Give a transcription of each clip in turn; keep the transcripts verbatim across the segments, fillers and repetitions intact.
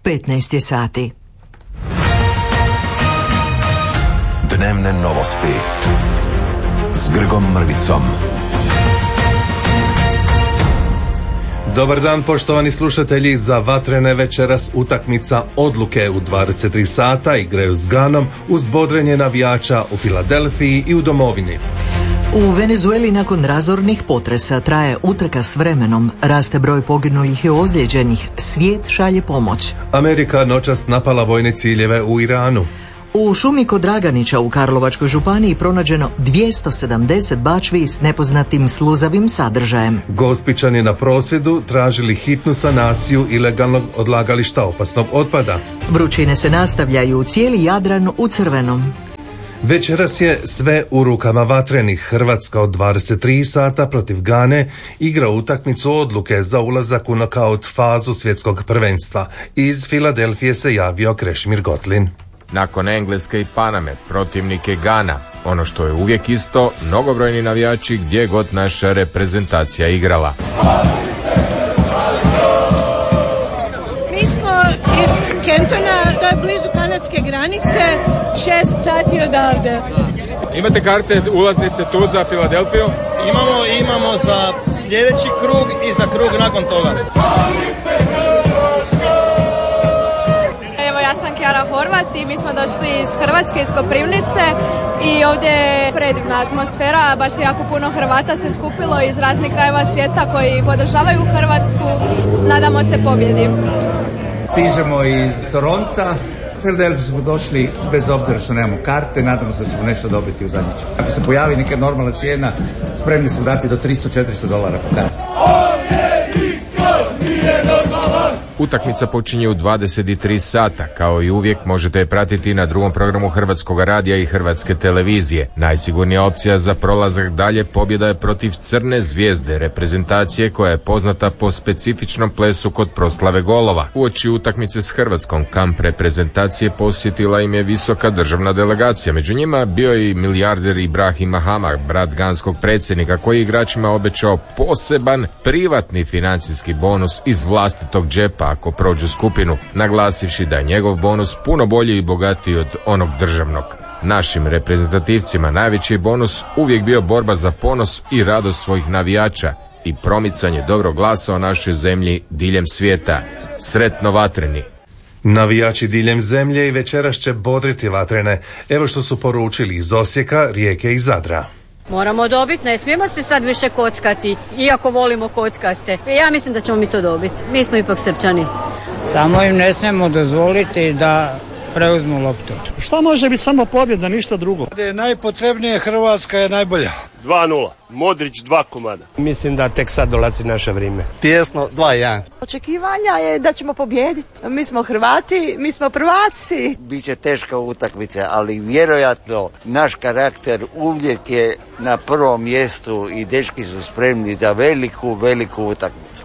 petnaest je sati. Dnevne novosti s Grgom Mrvicom. Dobar dan, poštovani slušatelji. Za vatrene večeras utakmica odluke u dvadeset tri sata igraju s Ganom uz bodrenje navijača u Filadelfiji i u domovini. U Venezueli nakon razornih potresa traje utrka s vremenom, raste broj poginulih i ozlijeđenih, svijet šalje pomoć. Amerika noćas napala vojne ciljeve u Iranu. U šumi kod Draganića u Karlovačkoj županiji pronađeno dvjesto sedamdeset bačvi s nepoznatim sluzavim sadržajem. Gospićani na prosvjedu tražili hitnu sanaciju ilegalnog odlagališta opasnog otpada. Vrućine se nastavljaju, cijeli Jadran u crvenom. Večeras je sve u rukama vatrenih. Hrvatska od dvadeset tri sata protiv Gane igra utakmicu odluke za ulazak u nokaut fazu svjetskog prvenstva. Iz Filadelfije se javio Krešimir Gotlin. Nakon Engleske i Paname, protivnik je Gana. Ono što je uvijek isto, mnogobrojni navijači gdje god naša reprezentacija igrala. Mi smo iz Kentona, to je blizu kanadske granice, šest sati odavde. Imate karte, ulaznice tu za Filadelfiju? Imamo, imamo za sljedeći krug i za krug nakon toga. Ja sam Kjara Horvat i mi smo došli iz Hrvatske, iz Koprivnice i ovdje je predivna atmosfera, baš je jako puno Hrvata se skupilo iz raznih krajeva svijeta koji podržavaju Hrvatsku, nadamo se pobjedi. Stižemo iz Toronta, u Filadelfiju smo došli bez obzira što nemamo karte, nadamo se da ćemo nešto dobiti u zadnji čas. Ako se pojavi neka normalna cijena, spremni smo dati do tristo do četiristo dolara po karti. Utakmica počinje u dvadeset tri sata, kao i uvijek možete je pratiti na drugom programu Hrvatskog radija i Hrvatske televizije. Najsigurnija opcija za prolazak dalje pobjeda je protiv Crne zvijezde, reprezentacije koja je poznata po specifičnom plesu kod proslave golova. Uoči utakmice s Hrvatskom kamp reprezentacije posjetila im je visoka državna delegacija. Među njima bio je i milijarder Ibrahim Mahama, brat ganskog predsjednika, koji je igračima obećao poseban privatni financijski bonus iz vlastitog džepa ako prođu skupinu, naglasivši da je njegov bonus puno bolji i bogatiji od onog državnog. Našim reprezentativcima najveći bonus uvijek bio borba za ponos i radost svojih navijača i promicanje dobrog glasa o našoj zemlji diljem svijeta. Sretno vatreni! Navijači diljem zemlje i večeras će bodriti vatrene. Evo što su poručili iz Osijeka, Rijeke i Zadra. Moramo dobiti, ne smijemo se sad više kockati, iako volimo kockaste. Ja mislim da ćemo mi to dobiti. Mi smo ipak Srpčani. Samo im ne smijemo dozvoliti da preuzmu loptu. Šta može biti samo pobjeda, ništa drugo? Kada je najpotrebnije, Hrvatska je najbolja. dva nula. Modrić dva komada. Mislim da tek sad dolazi naše vrijeme. Tijesno dva jedan. Očekivanja je da ćemo pobijediti. Mi smo Hrvati, mi smo prvaci. Biće teška utakmica, ali vjerojatno naš karakter uvijek je na prvom mjestu i dečki su spremni za veliku, veliku utakmicu.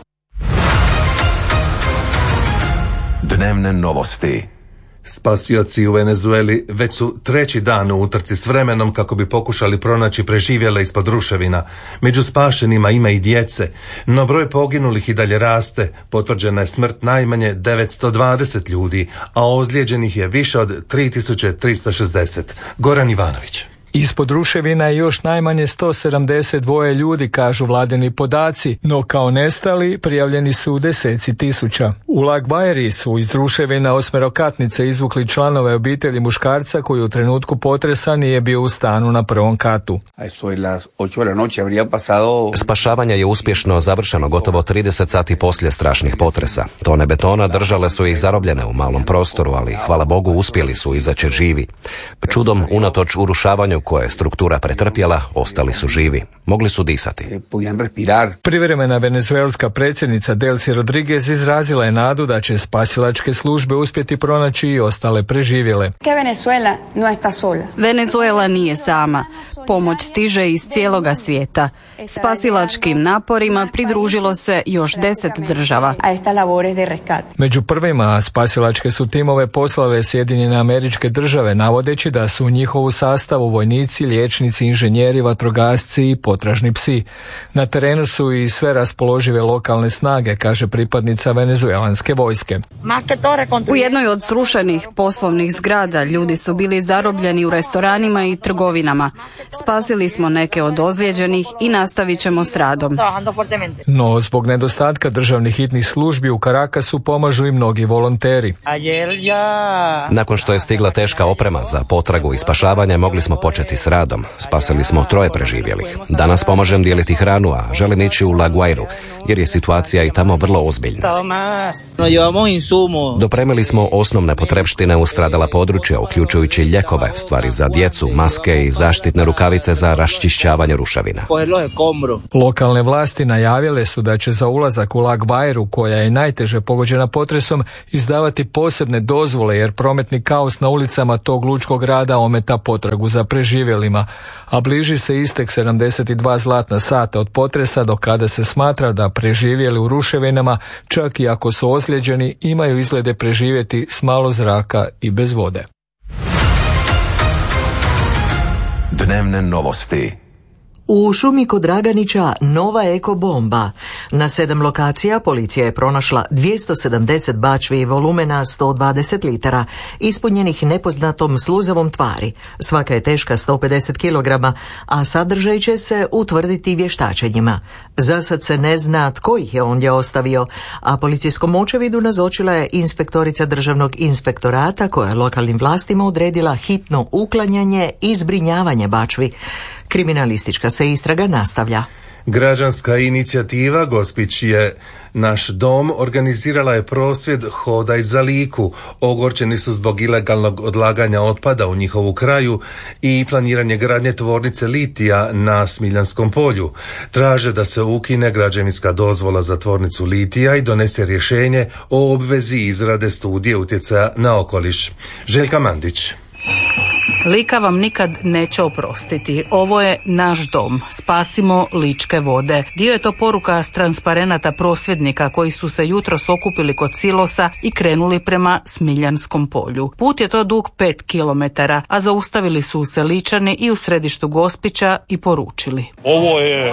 Dnevne novosti. Spasioci u Venezueli već su treći dan u utrci s vremenom kako bi pokušali pronaći preživjele ispod ruševina. Među spašenima ima i djece, no broj poginulih i dalje raste. Potvrđena je smrt najmanje devetsto dvadeset ljudi, a ozlijeđenih je više od tri tisuće tristo šezdeset. Goran Ivanović. Ispod ruševina je još najmanje sto sedamdeset dva ljudi, kažu vladini podaci, no kao nestali prijavljeni su deseci tisuća. U Lagvajeri su iz ruševina osmerokatnice izvukli članove obitelji muškarca koji u trenutku potresa nije bio u stanu na prvom katu. Spašavanje je uspješno završeno gotovo trideset sati poslije strašnih potresa. Tone betona držale su ih zarobljene u malom prostoru, ali hvala Bogu uspjeli su izaći živi. Čudom, unatoč urušavanju koje je struktura pretrpjela, ostali su živi. Mogli su disati. Privremena venezuelska predsjednica Delcy Rodriguez izrazila je nadu da će spasilačke službe uspjeti pronaći i ostale preživjele. Venezuela nije sama. pomoć stiže iz cijeloga svijeta. Spasilačkim naporima pridružilo se još deset država. Među prvima spasilačke su timove poslale Sjedinjene Američke Države, navodeći da su u njihovu sastavu vojnici, liječnici, inženjeri, vatrogasci i potražni psi. Na terenu su i sve raspoložive lokalne snage, kaže pripadnica venezuelanske vojske. U jednoj od srušenih poslovnih zgrada ljudi su bili zarobljeni u restoranima i trgovinama. Spasili smo neke od ozlijeđenih i nastavit ćemo s radom. No, zbog nedostatka državnih hitnih službi u Carakasu pomažu i mnogi volonteri. Nakon što je stigla teška oprema za potragu i spašavanje, mogli smo početi s radom. Spasili smo troje preživjelih. Danas pomažem dijeliti hranu, a želim ići u La Guairu, jer je situacija i tamo vrlo ozbiljna. Dopremili smo osnovne potrepštine u stradala područja, uključujući ljekove, stvari za djecu, maske i zaštitne rukavice za raščišćavanje ruševina. Lokalne vlasti najavile su da će za ulazak u La Guairu, koja je najteže pogođena potresom, izdavati posebne dozvole, jer prometni kaos na ulicama tog lučkog grada ometa potragu za preživjelima, a bliži se istek sedamdeset dva zlatna sata od potresa, do kada se smatra da preživjeli u ruševinama, čak i ako su ozlijeđeni, imaju izglede preživjeti s malo zraka i bez vode. Dnevne novosti. U šumi kod Draganića nova eko bomba. Na sedam lokacija policija je pronašla dvjesto sedamdeset bačvi volumena sto dvadeset litara, ispunjenih nepoznatom sluzavom tvari. Svaka je teška sto pedeset kilograma, a sadržaj će se utvrditi vještačenjima. Za sad se ne zna tko ih je ondje ostavio, a policijskom očevidu nazočila je inspektorica državnog inspektorata, koja je lokalnim vlastima odredila hitno uklanjanje i zbrinjavanje bačvi. Kriminalistička se istraga nastavlja. Građanska inicijativa Gospić je naš dom organizirala je prosvjed Hodaj za Liku. Ogorčeni su zbog ilegalnog odlaganja otpada u njihovu kraju i planiranje gradnje tvornice litija na Smiljanskom polju. Traže da se ukine građevinska dozvola za tvornicu litija i donese rješenje o obvezi izrade studije utjecaja na okoliš. Željka Mandić. Lika vam nikad neće oprostiti. Ovo je naš dom. Spasimo ličke vode. Dio je to poruka s transparenata prosvjednika koji su se jutros okupili kod silosa i krenuli prema Smiljanskom polju. Put je to dug pet kilometara, a zaustavili su se Ličani i u središtu Gospića i poručili. Ovo je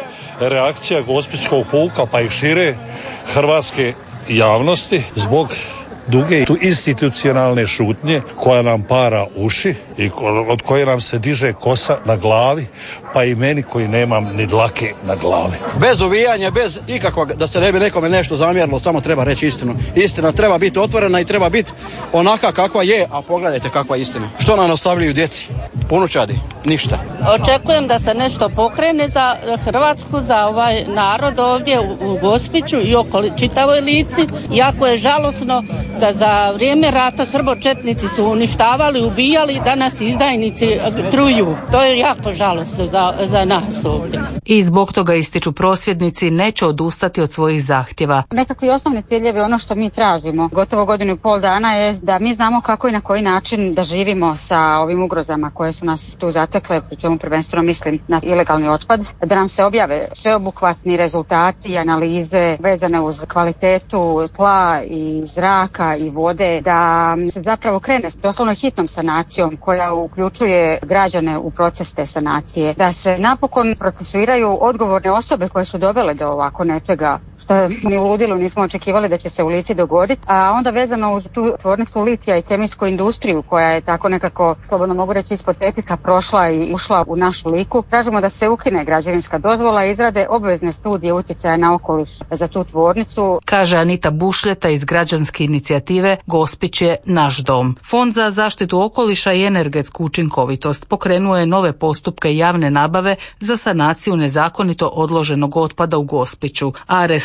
reakcija Gospićkog puka pa i šire hrvatske javnosti zbog duge tu institucionalne šutnje koja nam para uši i od koje nam se diže kosa na glavi, pa i meni koji nemam ni dlake na glavi. Bez uvijanja, bez ikakvog, da se ne bi nekome nešto zamjerilo, samo treba reći istinu. Istina treba biti otvorena i treba biti onaka kakva je, a pogledajte kakva je istina. Što nam ostavljaju djeci? Ponučadi? Ništa. Očekujem da se nešto pokrene za Hrvatsku, za ovaj narod ovdje u Gospiću i oko čitavoj Lici. Jako je žalosno da za vrijeme rata srbočetnici su uništavali, ubijali, danas izdajnici truju. To je jako žalosno za, za nas ovdje. I zbog toga, ističu prosvjednici, neće odustati od svojih zahtjeva. Nekakvi osnovni ciljevi, ono što mi tražimo gotovo godinu i pol dana, je da mi znamo kako i na koji način da živimo sa ovim ugrozama koje su nas tu zatekle, pri čemu prvenstveno mislim na ilegalni otpad, da nam se objave sveobuhvatni rezultati i analize vezane uz kvalitetu tla i zraka i vode, da se zapravo krene s doslovno hitnom sanacijom koja uključuje građane u proces te sanacije, da se napokon procesuiraju odgovorne osobe koje su dovele do ovako nečega što ni u ludilu nismo očekivali da će se u Lici dogoditi, a onda vezano uz tu tvornicu litija i kemijsku industriju koja je tako nekako, slobodno mogu reći, ispod tepiha prošla i ušla u našu Liku. Tražimo da se ukine građevinska dozvola i izrade obvezne studije utjecaja na okoliš za tu tvornicu. Kaže Anita Bušljeta iz građanske inicijative Gospić je naš dom. Fond za zaštitu okoliša i energetsku učinkovitost pokrenuo je nove postupke javne nabave za sanaciju nezakonito odloženog otpada u Gospiću, a resor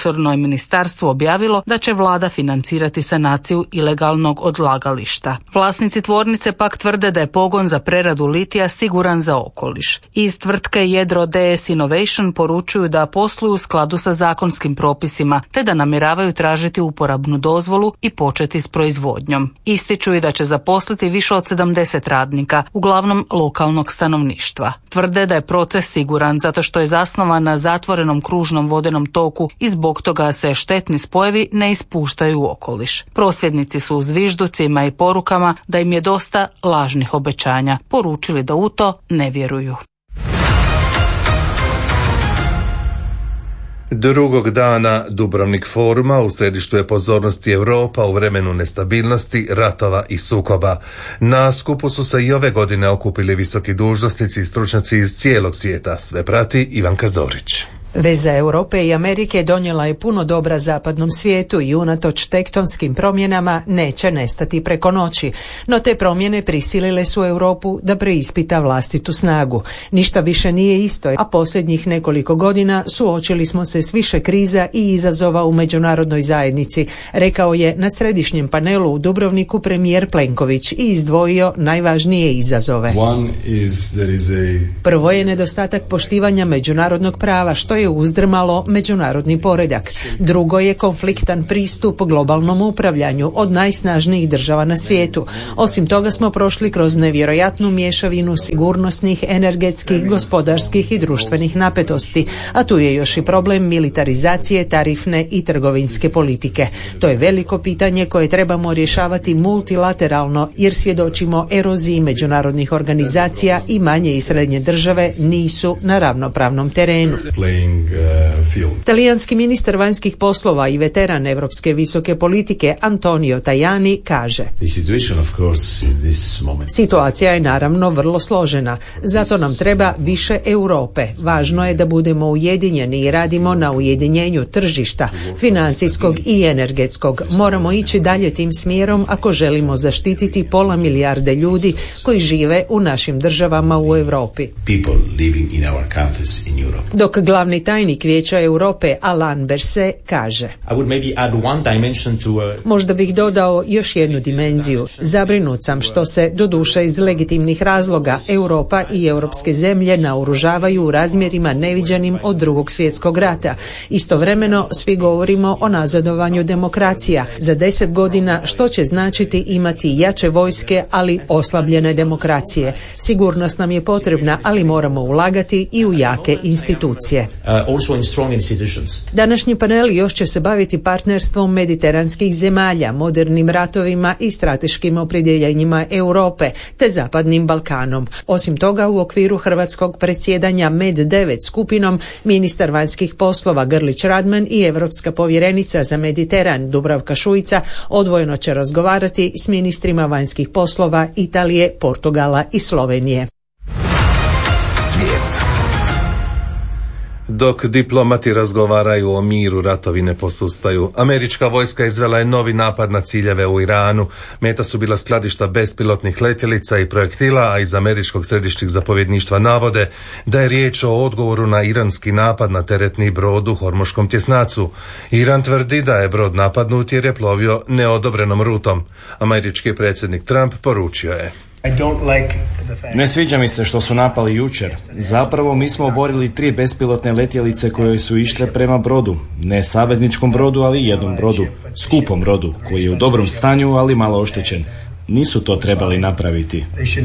resorno je ministarstvo objavilo da će vlada financirati sanaciju ilegalnog odlagališta. Vlasnici tvornice pak tvrde da je pogon za preradu litija siguran za okoliš. Iz tvrtke Jedro D S Innovation poručuju da posluju u skladu sa zakonskim propisima, te da namjeravaju tražiti uporabnu dozvolu i početi s proizvodnjom. Ističu i da će zaposliti više od sedamdeset radnika, uglavnom lokalnog stanovništva. Tvrde da je proces siguran zato što je zasnovan na zatvorenom kružnom vodenom toku i zbog toga se štetni spojevi ne ispuštaju u okoliš. Prosvjednici su u zvižducima i porukama da im je dosta lažnih obećanja poručili da u to ne vjeruju. Drugog dana Dubrovnik foruma u središtu je pozornosti Europa u vremenu nestabilnosti, ratova i sukoba. Na skupu su se i ove godine okupili visoki dužnosnici i stručnjaci iz cijelog svijeta. Sve prati Ivanka Zorić. Veza Europe i Amerike donijela je puno dobra zapadnom svijetu i unatoč tektonskim promjenama neće nestati preko noći. No te promjene prisilile su Europu da preispita vlastitu snagu. Ništa više nije isto, a posljednjih nekoliko godina suočili smo se s više kriza i izazova u međunarodnoj zajednici, rekao je na središnjem panelu u Dubrovniku premijer Plenković i izdvojio najvažnije izazove. Prvo je nedostatak poštivanja međunarodnog prava, što je uzdrmalo međunarodni poredak. Drugo je konfliktan pristup globalnom upravljanju od najsnažnijih država na svijetu. Osim toga smo prošli kroz nevjerojatnu mješavinu sigurnosnih, energetskih, gospodarskih i društvenih napetosti, a tu je još i problem militarizacije, tarifne i trgovinske politike. To je veliko pitanje koje trebamo rješavati multilateralno jer svjedočimo eroziji međunarodnih organizacija i manje i srednje države nisu na ravnopravnom terenu. Talijanski ministar vanjskih poslova i veteran europske visoke politike Antonio Tajani kaže: situacija je naravno vrlo složena, zato nam treba više Europe. Važno je da budemo ujedinjeni i radimo na ujedinjenju tržišta, financijskog i energetskog. Moramo ići dalje tim smjerom ako želimo zaštititi pola milijarde ljudi koji žive u našim državama u Europi. Dok glavni tajnik Vijeća Europe Alain Berset kaže: možda bih dodao još jednu dimenziju. Zabrinut sam što se, doduše iz legitimnih razloga, Europa i europske zemlje naoružavaju u razmjerima neviđenim od drugog svjetskog rata. Istovremeno svi govorimo o nazadovanju demokracija. Za deset godina što će značiti imati jače vojske, ali oslabljene demokracije. Sigurnost nam je potrebna, ali moramo ulagati i u jake institucije. Današnji panel još će se baviti partnerstvom mediteranskih zemalja, modernim ratovima i strateškim opredjeljenjima Europe, te Zapadnim Balkanom. Osim toga, u okviru hrvatskog predsjedanja Med devet skupinom, ministar vanjskih poslova Grlić Radman i europska povjerenica za Mediteran Dubravka Šuica odvojeno će razgovarati s ministrima vanjskih poslova Italije, Portugala i Slovenije. Svijet. Dok diplomati razgovaraju o miru, ratovi ne posustaju. Američka vojska izvela je novi napad na ciljeve u Iranu. Meta su bila skladišta bespilotnih letjelica i projektila, a iz američkog središnjeg zapovjedništva navode da je riječ o odgovoru na iranski napad na teretni brod u Hormuškom tjesnacu. Iran tvrdi da je brod napadnut jer je plovio neodobrenom rutom. Američki predsjednik Trump poručio je: ne sviđa mi se što su napali jučer. Zapravo mi smo oborili tri bespilotne letjelice koje su išle prema brodu. Ne savezničkom brodu, ali jednom brodu. Skupom brodu, koji je u dobrom stanju, ali malo oštećen. Nisu to trebali napraviti.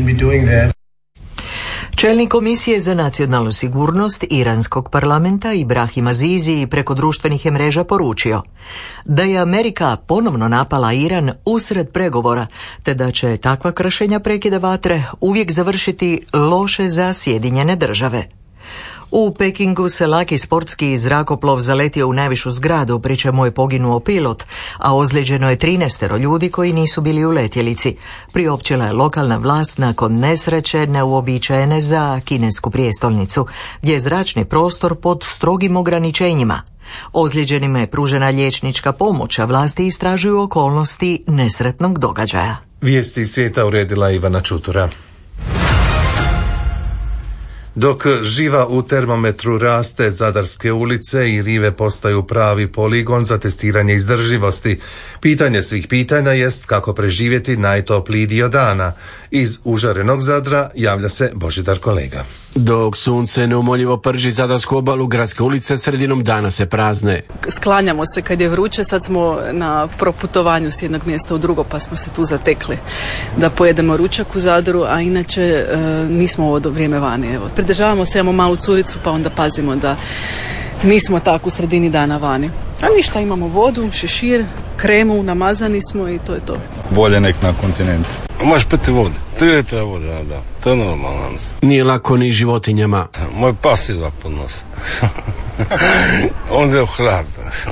Čelnik Komisije za nacionalnu sigurnost Iranskog parlamenta Ibrahim Azizi preko društvenih je mreža poručio da je Amerika ponovno napala Iran usred pregovora, te da će takva kršenja prekida vatre uvijek završiti loše za Sjedinjene države. U Pekingu se laki sportski zrakoplov zaletio u najvišu zgradu, pri čemu je poginuo pilot, a ozlijeđeno je trinaestero ljudi koji nisu bili u letjelici. Priopćila je lokalna vlast nakon nesreće neuobičajene za kinesku prijestolnicu, gdje je zračni prostor pod strogim ograničenjima. Ozlijeđenima je pružena liječnička pomoć, a vlasti istražuju okolnosti nesretnog događaja. Vijesti iz svijeta uredila Ivana Čutura. Dok živa u termometru raste, zadarske ulice i rive postaju pravi poligon za testiranje izdrživosti. Pitanje svih pitanja jest kako preživjeti najtopliji dio dana. Iz užarenog Zadra javlja se Božidar Kolega. Dok sunce neumoljivo prži zadarsku obalu, gradske ulice sredinom dana se prazne. Sklanjamo se kad je vruće, sad smo na proputovanju s jednog mjesta u drugo, pa smo se tu zatekli da pojedemo ručak u Zadru, a inače e, nismo ovo do vrijeme vani. Evo, pridržavamo se, imamo malu curicu, pa onda pazimo da nismo tako u sredini dana vani. A ništa, imamo vodu, šešir, kremu, namazani smo i to je to. Bolje nek na kontinentu. Možeš piti vodu, tri litra vode, da, da, to je normalno. Nije lako ni životinjama. Moj pas idva pod nos. Onda je u hlad.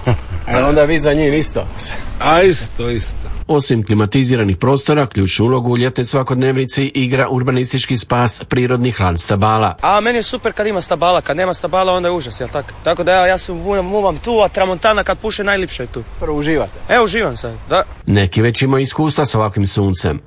A onda vi za njih isto? A isto, isto. Osim klimatiziranih prostora, ključnu ulogu u ljetnoj svakodnevnici igra urbanistički spas prirodnih hlad stabala. A meni je super kad ima stabala, kad nema stabala onda je užas, jel tako? Tako da ja, ja sam muvam tu, a tramontana kad puše najlipše je tu. Prvo uživate? E, uživam se, da. Neki već imaju iskustva s ovakvim suncem.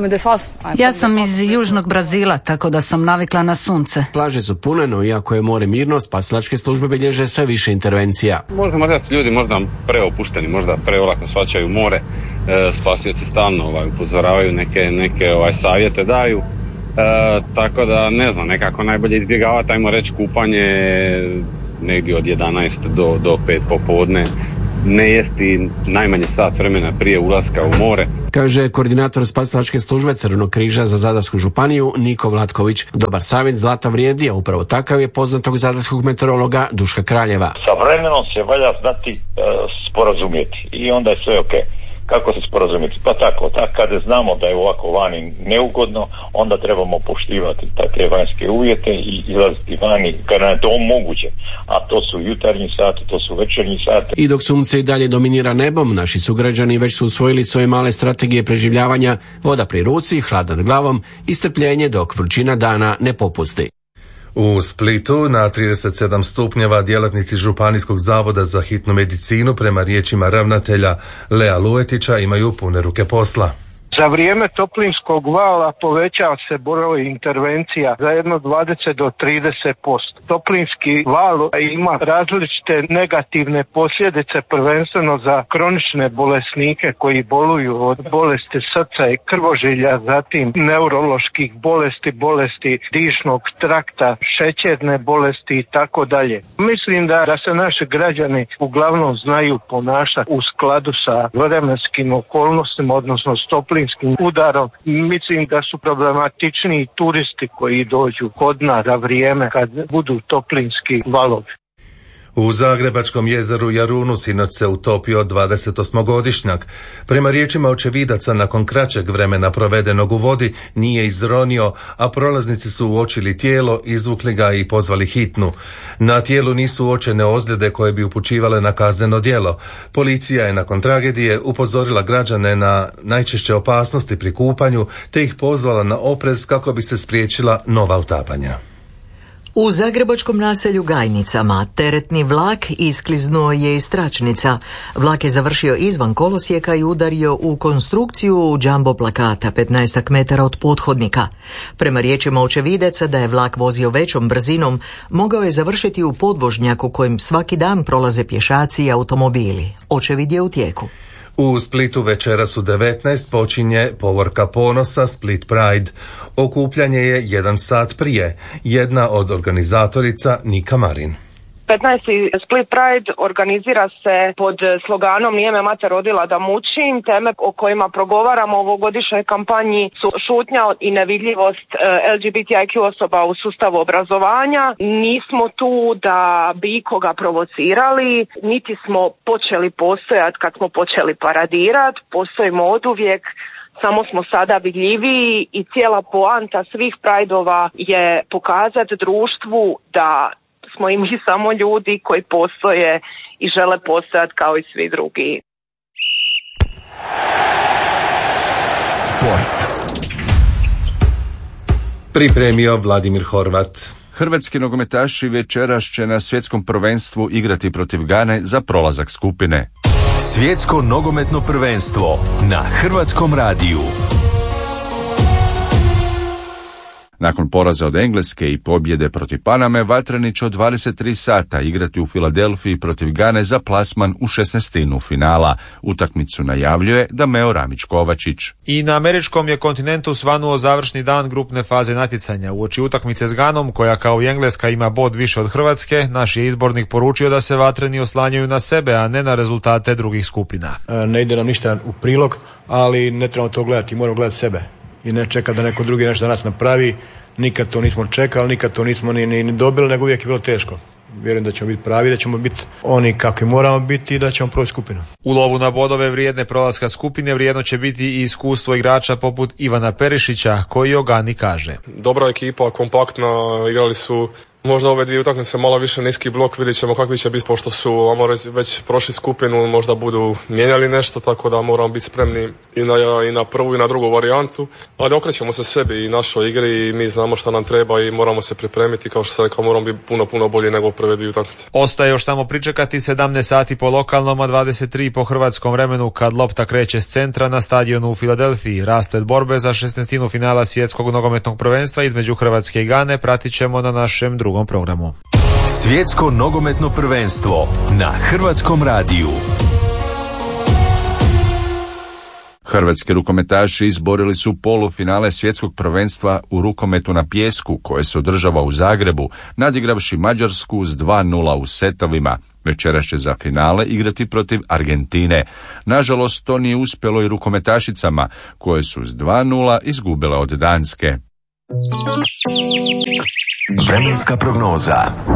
Ja sam iz južnog Brazila, tako da sam navikla na sunce. Plaže su pune, no iako je more mirno, spasilačke službe bilježe sve više intervencija. Možda, možda ljudi možda preopušteni, možda preolako shvaćaju more, e, spasioci stalno ovaj, upozoravaju, neke, neke ovaj, savjete daju, e, tako da ne znam, nekako najbolje izbjegavati, ajmo reći, kupanje negdje od jedanaest do, do pet popodne. Ne jesti najmanje sat vremena prije ulaska u more. Kaže koordinator spasilačke službe Crvenog križa za Zadarsku županiju Niko Vlatković. Dobar savjet zlata vrijedi, a upravo takav je poznatog zadarskog meteorologa Duška Kraljeva. Sa vremenom se valja znati e, sporazumjeti i onda je sve ok. Kako se sporazumjeti? Pa tako, tako kada znamo da je ovako vani neugodno, onda trebamo poštivati te vanjske uvjete i izlaziti vani kada je to moguće. A to su jutarnji sati, to su večernji sati. I dok sunce i dalje dominira nebom, naši sugrađani već su usvojili svoje male strategije preživljavanja, voda pri ruci, hlad nad glavom i strpljenje dok vrućina dana ne popusti. U Splitu na trideset sedam stupnjeva djelatnici Županijskog zavoda za hitnu medicinu prema riječima ravnatelja Lea Luetića imaju pune ruke posla. Za vrijeme toplinskog vala povećava se broj intervencija za jedno dvadeset do trideset posto. Toplinski val ima različite negativne posljedice, prvenstveno za kronične bolesnike koji boluju od bolesti srca i krvožilja, zatim neuroloških bolesti, bolesti dišnog trakta, šećerne bolesti i tako dalje. Mislim da, da se naši građani uglavnom znaju ponašati u skladu sa vremenskim okolnostima, odnosno s toplinskim udarom. Mislim da su problematični turisti koji dođu kod nas za vrijeme kad budu toplinski valovi. U Zagrebačkom jezeru Jarunu sinoć se utopio dvadesetosmogodišnjak. Prema riječima očevidaca, nakon kraćeg vremena provedenog u vodi nije izronio, a prolaznici su uočili tijelo, izvukli ga i pozvali hitnu. Na tijelu nisu uočene ozljede koje bi upućivale na kazneno djelo. Policija je nakon tragedije upozorila građane na najčešće opasnosti pri kupanju, te ih pozvala na oprez kako bi se spriječila nova utapanja. U zagrebačkom naselju Gajnicama teretni vlak iskliznuo je iz tračnica. Vlak je završio izvan kolosijeka i udario u konstrukciju jumbo plakata petnaest metara od pothodnika. Prema riječima očevideca da je vlak vozio većom brzinom, mogao je završiti u podvožnjaku kojim svaki dan prolaze pješaci i automobili. Očevid je u tijeku. U Splitu večeras u devetnaest počinje povorka ponosa Split Pride. Okupljanje je jedan sat prije. Jedna od organizatorica Nika Marin. petnaesti Split Pride organizira se pod sloganom Nije me mater rodila da mučim. Teme o kojima progovaramo u ovogodišnjoj kampanji su šutnja i nevidljivost L G B T I Q osoba u sustavu obrazovanja. Nismo tu da bi ikoga provocirali, niti smo počeli postojati kad smo počeli paradirati. Postojimo oduvijek, samo smo sada vidljiviji i cijela poanta svih Prideova je pokazati društvu da smo i mi samo ljudi koji postoje i žele postojati kao i svi drugi. Sport. Pripremio Vladimir Horvat. Hrvatski nogometaši večeras će na svjetskom prvenstvu igrati protiv Gane za prolazak skupine. Svjetsko nogometno prvenstvo na Hrvatskom radiju. Nakon poraza od Engleske i pobjede protiv Paname, Vatreni će od dvadeset tri sata igrati u Filadelfiji protiv Gane za plasman u šesnaestinu finala. Utakmicu najavljuje Dameo Ramić-Kovačić. I na američkom je kontinentu svanuo završni dan grupne faze natjecanja. Uoči utakmice s Ganom, koja kao i Engleska ima bod više od Hrvatske, naš je izbornik poručio da se Vatreni oslanjaju na sebe, a ne na rezultate drugih skupina. Ne ide nam ništa u prilog, ali ne trebamo to gledati, moramo gledati sebe i ne čekati da neko drugi nešto da nas napravi. Nikad to nismo čekali, nikad to nismo ni, ni, ni dobili, nego uvijek je bilo teško. Vjerujem da ćemo biti pravi, da ćemo biti oni kakvi moramo biti i da ćemo proći skupinu. U lovu na bodove vrijedne prolaska skupine vrijedno će biti i iskustvo igrača poput Ivana Perišića, koji o Gani kaže. Dobra ekipa, kompaktna, igrali su možda ove dvije utakmice malo više niski blok, vidjet ćemo kakvi će biti, pošto su amore već prošli skupinu, možda budu mijenjali nešto, tako da moramo biti spremni i na, i na prvu i na drugu varijantu, ali okrećemo se sebi i našoj igri i mi znamo što nam treba i moramo se pripremiti, kao što sam rekao, moramo biti puno, puno bolji nego prve dvije utakmice. Ostaje još samo pričekati sedamnaest sati po lokalnom, a dvadeset tri po hrvatskom vremenu, kad lopta kreće s centra na stadionu u Filadelfiji. Rasplet borbe za šesnaestinu finala svjetskog nogometnog prvenstva između Hrvatske i Gane pratit ćemo na našem drugom programu. Svjetsko nogometno prvenstvo na Hrvatskom radiju. Hrvatski rukometaši izborili su polufinale svjetskog prvenstva u rukometu na pijesku, koje se održava u Zagrebu, nadigravši Mađarsku s dva nula u setovima. Večeras će za finale igrati protiv Argentine. Nažalost, to nije uspjelo i rukometašicama, koje su s dva nula izgubile od Danske. Vremenska prognoza.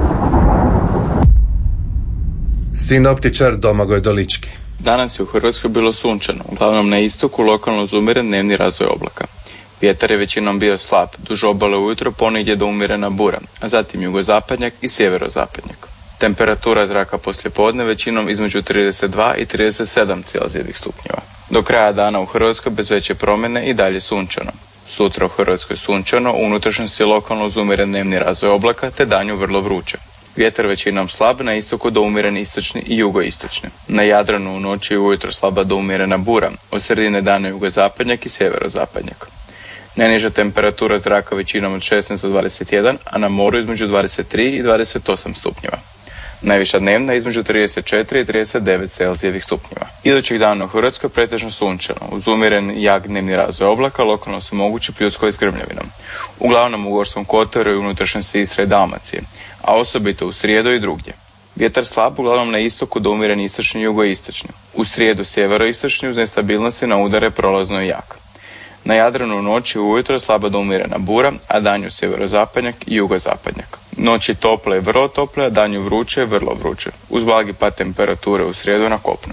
Sinoptičar Domagoj Dolički. Danas je u Hrvatskoj bilo sunčano, uglavnom na istoku lokalno uz umjeren dnevni razvoj oblaka. Vjetar je većinom bio slab, duž obale ujutro ponegdje do umjerena bura, a zatim jugozapadnjak i sjeverozapadnjak. Temperatura zraka poslijepodne većinom između trideset dva i trideset sedam celzijevih stupnjeva. Do kraja dana u Hrvatskoj bez veće promjene i dalje sunčano. Sutra u Hrvatskoj sunčano, u unutrašnjosti lokalno uz umjeren dnevni razvoj oblaka te danju vrlo vruće. Vjetar većinom slab, na istoku do umjeren istočni i jugoistočni. Na Jadranu u noći i ujutro slaba do umjerena bura, od sredine dana jugozapadnjak i sjeverozapadnjak. Najniža temperatura zraka većinom od šesnaest do dvadeset jedan, a na moru između dvadeset tri i dvadeset osam stupnjeva. Najviša dnevna između trideset četiri i trideset devet celzijevih stupnjeva. Idućih dana u Hrvatskoj pretežno sunčano, uz umjeren jak dnevni razvoj oblaka, lokalno su mogući pljuskovi s grmljavinom. Uglavnom u Gorskom kotaru i unutrašnjosti Istre i Dalmacije, a osobito u srijedu i drugdje. Vjetar slab, uglavnom na istoku do umjeren istočni i jugoistočni. U srijedu sjeveroistočni uz nestabilnosti na udare prolazno i jak. Na Jadranu u noći ujutro slaba do umjerena bura, a danju sjeverozapadnjak i jugozapadnjak. Noći tople i vrlo tople, a danju vruće i vrlo vruće, uz blagi pad temperature u srijedu na kopnu.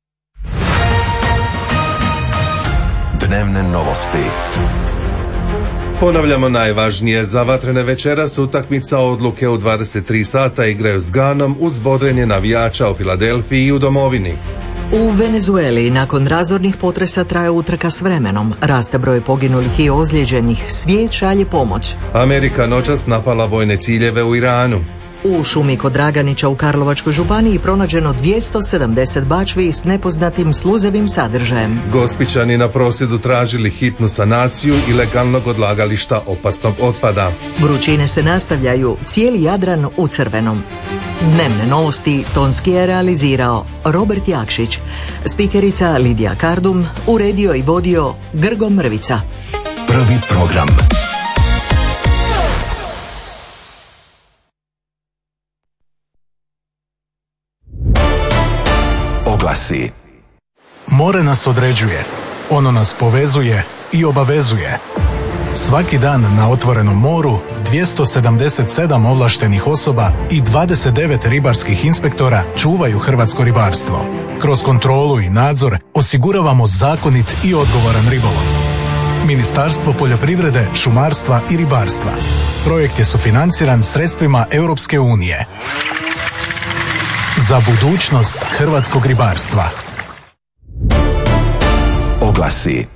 Dnevne novosti. Ponavljamo najvažnije. Za vatrene večeras utakmica odluke u dvadeset tri sata igraju s Ganom uz bodrenje navijača u Filadelfiji i u domovini. U Venezueli nakon razornih potresa traje utrka s vremenom. Raste broj poginulih i ozlijeđenih. Svijet šalje pomoć. Amerika noćas napala vojne ciljeve u Iranu. U šumi kod Draganića u Karlovačkoj županiji pronađeno dvjesto sedamdeset bačvi s nepoznatim sluzevim sadržajem. Gospićani na prosvjedu tražili hitnu sanaciju ilegalnog odlagališta opasnog otpada. Vrućine se nastavljaju, cijeli Jadran u crvenom. Dnevne novosti tonski je realizirao Robert Jakšić. Spikerica Lidija Kardum, uredio i vodio Grgo Mrvica. Prvi program. Oglasi. More nas određuje, ono nas povezuje i obavezuje. Svaki dan na otvorenom moru dvjesto sedamdeset sedam ovlaštenih osoba i dvadeset devet ribarskih inspektora čuvaju hrvatsko ribarstvo. Kroz kontrolu i nadzor osiguravamo zakonit i odgovoran ribolov. Ministarstvo poljoprivrede, šumarstva i ribarstva. Projekt je sufinanciran sredstvima Europske unije. Za budućnost hrvatskog ribarstva. Oglasi.